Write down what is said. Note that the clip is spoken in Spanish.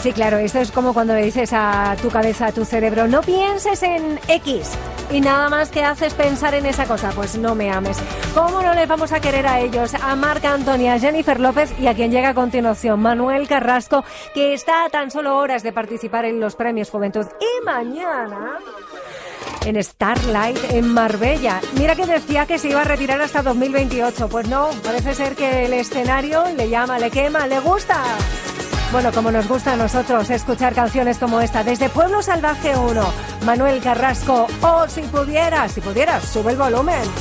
Sí, claro, esto es como cuando le dices a tu cabeza, a tu cerebro, no pienses en X y nada más que haces pensar en esa cosa, pues no me ames. ¿Cómo no les vamos a querer a ellos? A Marc Anthony, a Jennifer López y a quien llega a continuación, Manuel Carrasco, que está a tan solo horas de participar en los Premios Juventud. Y mañana en Starlight, en Marbella. Mira que decía que se iba a retirar hasta 2028. Pues no, parece ser que el escenario le llama, le quema, le gusta. Bueno, como nos gusta a nosotros escuchar canciones como esta, desde Pueblo Salvaje 1, Manuel Carrasco, o si pudieras, sube el volumen.